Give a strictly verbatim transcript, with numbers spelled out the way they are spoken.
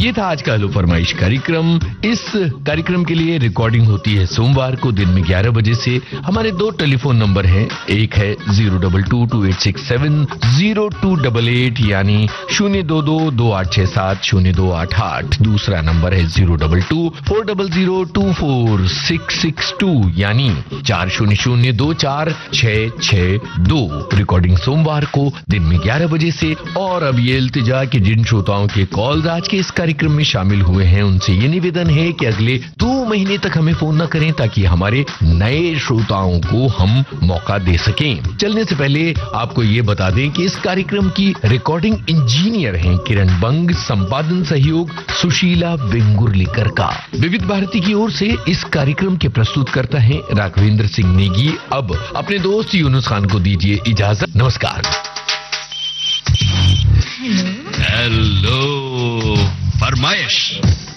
ये था आज का हेलो फरमाइश कार्यक्रम। इस कार्यक्रम के लिए रिकॉर्डिंग होती है सोमवार को दिन में ग्यारह बजे से। हमारे दो टेलीफोन नंबर हैं, एक है zero double two to eight six seven zero to double eight यानी शून्य दो दो दो आठ छह सात शून्य दो आठ आठ। दूसरा नंबर है zero double two four double zero to four six six to यानी चार शून्य शून्य दो चार छह छह दो। रिकॉर्डिंग सोमवार को दिन में ग्यारह बजे से। और अब ये इल्तिजा कि जिन श्रोताओं के कॉल्स आज के इस कार्यक्रम में शामिल हुए हैं उनसे ये निवेदन है कि अगले दो महीने तक हमें फोन न करें ताकि हमारे नए श्रोताओं को हम मौका दे सकें। चलने से पहले आपको ये बता दें कि इस कार्यक्रम की रिकॉर्डिंग इंजीनियर हैं किरण बंग, संपादन सहयोग सुशीला वेंगुर्लीकर का। विविध भारती की ओर से इस कार्यक्रम के प्रस्तुत करता है राघवेंद्र सिंह नेगी। अब अपने दोस्त यूनुस खान को दीजिए इजाजत। नमस्कार। हेलो हेलो फरमाइश।